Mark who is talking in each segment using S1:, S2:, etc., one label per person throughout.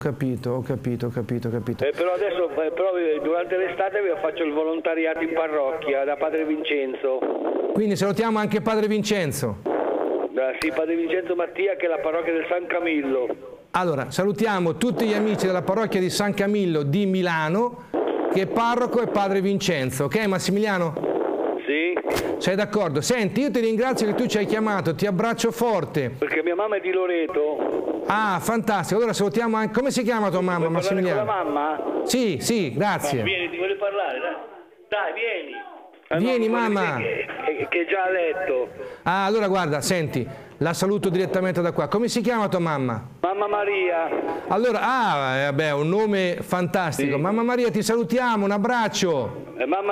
S1: Ho capito.
S2: Però adesso durante l'estate faccio il volontariato in parrocchia da Padre Vincenzo.
S1: Quindi salutiamo anche Padre Vincenzo.
S2: Sì, Padre Vincenzo Mattia, che è la parrocchia del San Camillo.
S1: Allora, salutiamo tutti gli amici della parrocchia di San Camillo di Milano, che parroco è Padre Vincenzo, ok Massimiliano?
S2: Sì.
S1: Sei d'accordo? Senti, io ti ringrazio che tu ci hai chiamato, ti abbraccio forte.
S2: Perché mia mamma è di Loreto.
S1: Ah, fantastico, allora salutiamo anche... Come si chiama tua mamma, Massimiliano?
S2: Con la mamma?
S1: Sì, grazie.
S2: Vieni, ti voglio parlare, dai. Dai, vieni.
S1: Vieni mamma.
S2: Che già a letto.
S1: Ah, allora guarda, senti, la saluto direttamente da qua. Come si chiama tua mamma?
S2: Mamma Maria.
S1: Allora, vabbè, un nome fantastico. Sì. Mamma Maria, ti salutiamo, un abbraccio.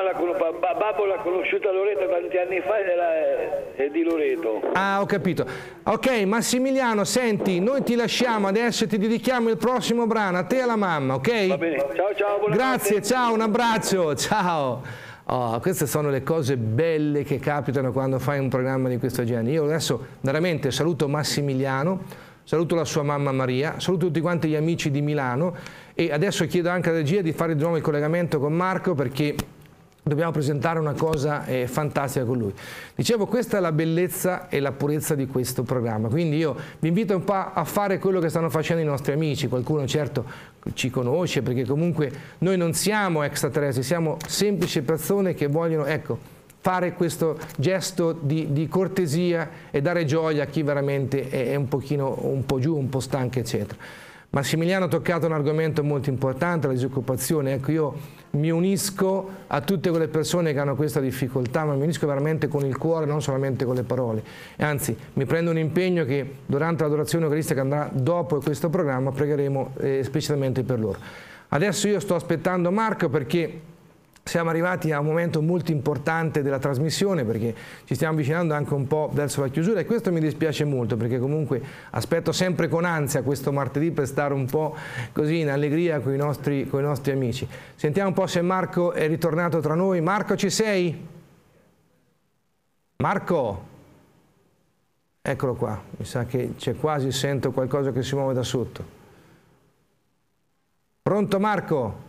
S2: Babbo l'ha conosciuta a Loreto tanti anni fa ed è di Loreto.
S1: Ah, ho capito. Ok, Massimiliano, senti, noi ti lasciamo adesso e ti dedichiamo il prossimo brano, a te e alla mamma, ok?
S2: Va bene, ciao, buonanotte.
S1: Grazie, ciao, un abbraccio, ciao. Oh, queste sono le cose belle che capitano quando fai un programma di questo genere. Io adesso veramente saluto Massimiliano, saluto la sua mamma Maria, saluto tutti quanti gli amici di Milano e adesso chiedo anche alla regia di fare di nuovo il collegamento con Marco perché dobbiamo presentare una cosa fantastica con lui. Dicevo, questa è la bellezza e la purezza di questo programma, quindi io vi invito un po' a fare quello che stanno facendo i nostri amici. Qualcuno certo ci conosce perché comunque noi non siamo extraterrestri, siamo semplici persone che vogliono, ecco, fare questo gesto di cortesia e dare gioia a chi veramente è un po' giù, un po' stanco, eccetera. Massimiliano ha toccato un argomento molto importante, la disoccupazione. Ecco, io mi unisco a tutte quelle persone che hanno questa difficoltà, ma mi unisco veramente con il cuore, non solamente con le parole. E anzi, mi prendo un impegno che durante l'adorazione eucaristica che andrà dopo questo programma pregheremo specialmente per loro. Adesso io sto aspettando Marco perché siamo arrivati a un momento molto importante della trasmissione perché ci stiamo avvicinando anche un po' verso la chiusura e questo mi dispiace molto perché comunque aspetto sempre con ansia questo martedì per stare un po' così in allegria con i nostri amici. Sentiamo un po' se Marco è ritornato tra noi. Marco, ci sei? Marco? Eccolo qua, mi sa che c'è quasi, sento qualcosa che si muove da sotto. Pronto Marco?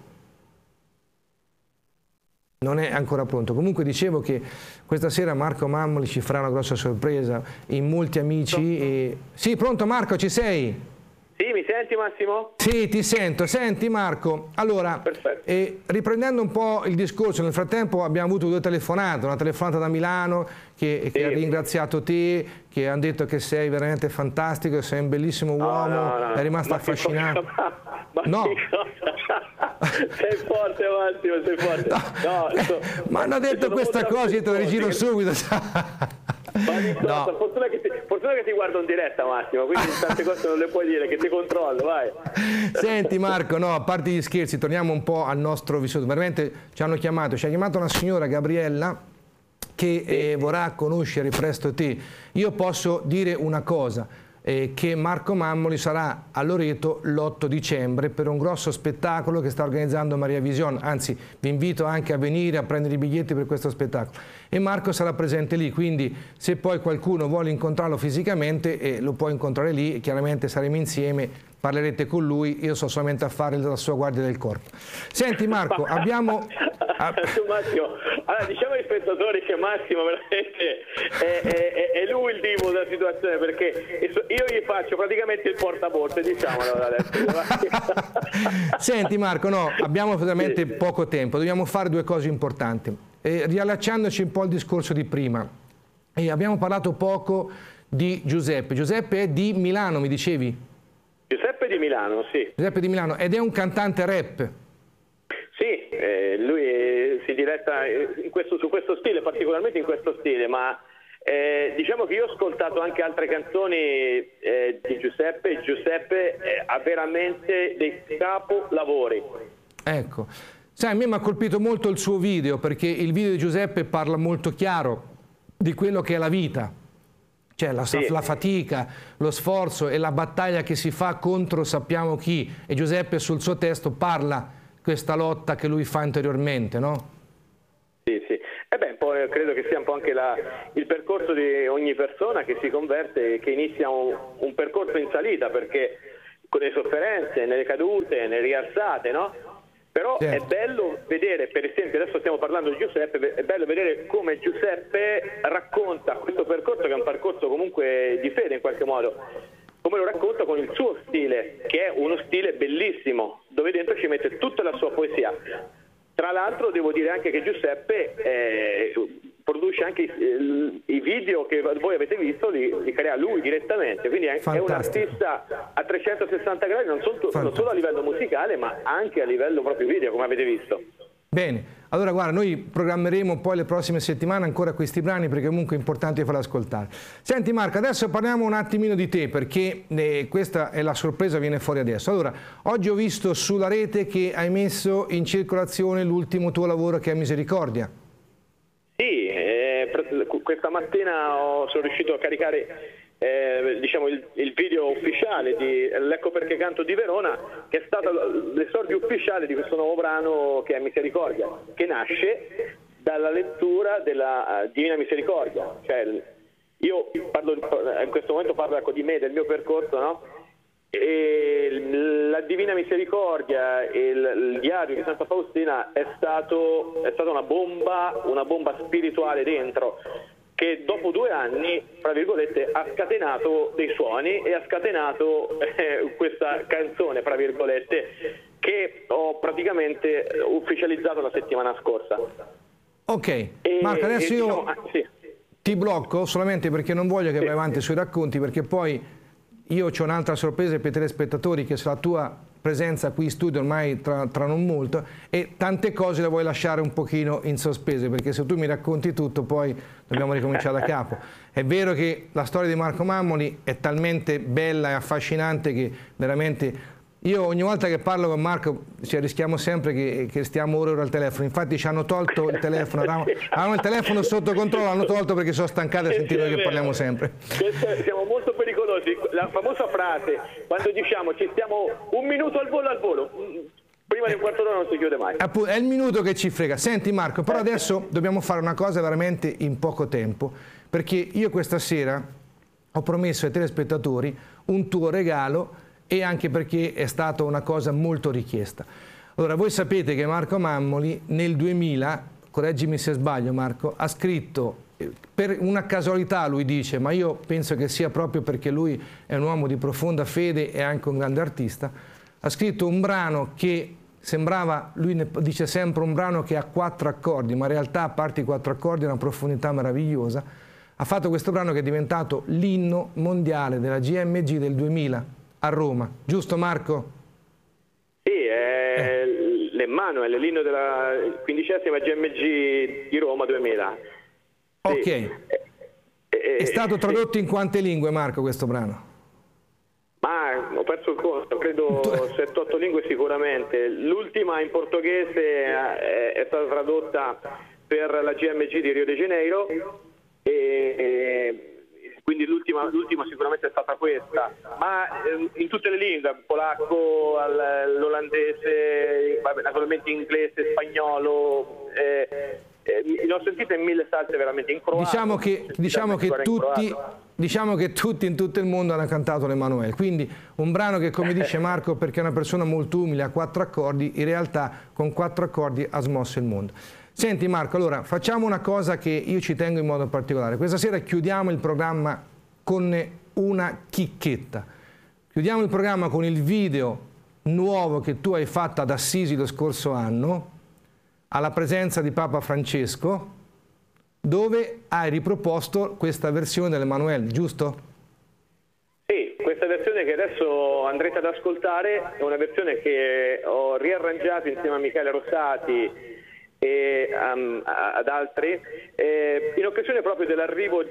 S1: Non è ancora pronto. Comunque dicevo che questa sera Marco Mammoli ci farà una grossa sorpresa in molti amici. E... Sì, pronto Marco, ci sei?
S2: Sì, mi senti Massimo?
S1: Sì, ti sento. Senti Marco, allora, riprendendo un po' il discorso, nel frattempo abbiamo avuto due telefonate, una telefonata da Milano che ha ringraziato te, che hanno detto che sei veramente fantastico, sei un bellissimo uomo, è rimasto affascinato. No.
S2: Sei forte Massimo, sei forte.
S1: Ma hanno detto questa cosa, io te la rigiro subito.
S2: No. Fortuna che ti guardo in diretta Massimo, quindi tante cose non le puoi dire, che ti controllo, vai.
S1: Senti Marco, no, a parte gli scherzi, torniamo un po' al nostro vissuto. Veramente ci ha chiamato una signora Gabriella che vorrà conoscere presto te. Io posso dire una cosa, che Marco Mammoli sarà a Loreto l'8 dicembre per un grosso spettacolo che sta organizzando Maria Vision, anzi vi invito anche a venire a prendere i biglietti per questo spettacolo e Marco sarà presente lì, quindi se poi qualcuno vuole incontrarlo fisicamente lo può incontrare lì, chiaramente saremo insieme, parlerete con lui, io so solamente a fare la sua guardia del corpo. Senti Marco, abbiamo...
S2: Massimo, allora, diciamo ai spettatori che Massimo veramente è lui il divo della situazione perché io gli faccio praticamente il portaborse, diciamolo adesso.
S1: Senti Marco, no, abbiamo veramente poco tempo, dobbiamo fare due cose importanti. Riallacciandoci un po' al discorso di prima, abbiamo parlato poco di Giuseppe. Giuseppe è di Milano, mi dicevi?
S2: Giuseppe di Milano, sì. Giuseppe
S1: di Milano, ed è un cantante rap.
S2: Sì, lui si diretta su questo stile, particolarmente in questo stile, ma diciamo che io ho ascoltato anche altre canzoni di Giuseppe e Giuseppe ha veramente dei capolavori.
S1: Ecco, sai, a me mi ha colpito molto il suo video, perché il video di Giuseppe parla molto chiaro di quello che è la vita, cioè la fatica, lo sforzo e la battaglia che si fa contro sappiamo chi, e Giuseppe sul suo testo parla questa lotta che lui fa interiormente, no?
S2: Sì, sì. E beh, poi credo che sia un po' anche il percorso di ogni persona che si converte e che inizia un percorso in salita, perché con le sofferenze, nelle cadute, nelle rialzate, no? Però certo, è bello vedere, per esempio, adesso stiamo parlando di Giuseppe, è bello vedere come Giuseppe racconta questo percorso, che è un percorso comunque di fede in qualche modo, come lo racconta con il suo stile, che è uno stile bellissimo, dove dentro ci mette tutta la sua poesia. Tra l'altro devo dire anche che Giuseppe produce anche i video che voi avete visto, li crea lui direttamente, quindi è un artista a 360 gradi, non solo a livello musicale ma anche a livello proprio video, come avete visto.
S1: Bene, allora guarda, noi programmeremo poi le prossime settimane ancora questi brani, perché comunque è importante farli ascoltare. Senti Marco, adesso parliamo un attimino di te, perché questa è la sorpresa, viene fuori adesso. Allora, oggi ho visto sulla rete che hai messo in circolazione l'ultimo tuo lavoro, che è Misericordia.
S2: Sì, questa mattina sono riuscito a caricare diciamo il video ufficiale di L'Ecco Perché Canto di Verona, che è stato l'esordio ufficiale di questo nuovo brano, che è Misericordia, che nasce dalla lettura della Divina Misericordia. Cioè, io parlo, in questo momento parlo di me, del mio percorso, no? E la Divina Misericordia e il diario di Santa Faustina è stato una bomba spirituale dentro, che dopo 2 anni, tra virgolette, ha scatenato dei suoni e ha scatenato questa canzone, tra virgolette, che ho praticamente ufficializzato la settimana scorsa.
S1: Ok, Marco, adesso io ti blocco solamente perché non voglio che vai avanti sui racconti, perché poi io ho un'altra sorpresa per i telespettatori, che sarà la tua presenza qui in studio ormai tra non molto, e tante cose le vuoi lasciare un pochino in sospese, perché se tu mi racconti tutto poi dobbiamo ricominciare da capo. È vero che la storia di Marco Mammoli è talmente bella e affascinante che veramente io ogni volta che parlo con Marco rischiamo sempre che stiamo ore e ore al telefono. Infatti ci hanno tolto il telefono, avevano il telefono sotto controllo, l'hanno tolto perché sono stancati a sentire che parliamo sempre.
S2: Siamo molto pericolosi, la famosa frase quando diciamo ci stiamo un minuto al volo, prima di un quarto d'ora non si chiude mai.
S1: È il minuto che ci frega. Senti Marco, però adesso dobbiamo fare una cosa veramente in poco tempo, perché io questa sera ho promesso ai telespettatori un tuo regalo, e anche perché è stata una cosa molto richiesta. Allora, voi sapete che Marco Mammoli nel 2000, correggimi se sbaglio Marco, ha scritto, per una casualità lui dice, ma io penso che sia proprio perché lui è un uomo di profonda fede e anche un grande artista, ha scritto un brano che sembrava, lui ne dice sempre, un brano che ha 4 accordi, ma in realtà a parte i 4 accordi ha una profondità meravigliosa. Ha fatto questo brano che è diventato l'inno mondiale della GMG del 2000. A Roma, giusto Marco?
S2: Sì, è l'Emmanuel, l'inno della 15ª GMG di Roma 2000. Sì.
S1: Ok. È stato tradotto in quante lingue, Marco, questo brano?
S2: Ma ho perso il conto, credo 7-8 lingue sicuramente. L'ultima in portoghese è stata tradotta per la GMG di Rio de Janeiro quindi l'ultima sicuramente è stata questa, ma in tutte le lingue, polacco, l'olandese, naturalmente inglese, spagnolo, ne ho sentite in 1000 salse veramente in croato.
S1: Diciamo che tutti in tutto il mondo hanno cantato l'Emanuele, quindi un brano che, come dice Marco, perché è una persona molto umile, ha 4 accordi, in realtà con 4 accordi ha smosso il mondo. Senti Marco, allora facciamo una cosa che io ci tengo in modo particolare. Questa sera chiudiamo il programma con una chicchetta. Chiudiamo il programma con il video nuovo che tu hai fatto ad Assisi lo scorso anno, alla presenza di Papa Francesco, dove hai riproposto questa versione dell'Emanuele, giusto?
S2: Sì, questa versione che adesso andrete ad ascoltare è una versione che ho riarrangiato insieme a Michele Rossati e ad altri, in occasione proprio dell'arrivo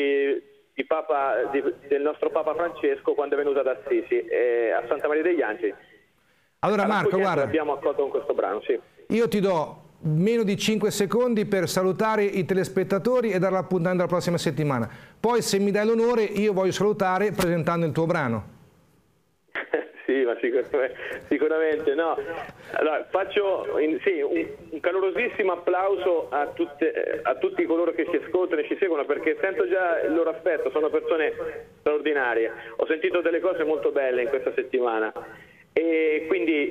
S2: del nostro Papa Francesco quando è venuto ad Assisi, a Santa Maria degli Angeli.
S1: Allora Marco, guarda,
S2: abbiamo accolto con questo brano, sì.
S1: Io ti do meno di 5 secondi per salutare i telespettatori e dare l'appuntamento la prossima settimana. Poi, se mi dai l'onore, io voglio salutare presentando il tuo brano.
S2: Sì, sì, ma sicuramente no. Allora, faccio un calorosissimo applauso a tutti coloro che ci ascoltano e ci seguono, perché sento già il loro affetto, sono persone straordinarie. Ho sentito delle cose molto belle in questa settimana e quindi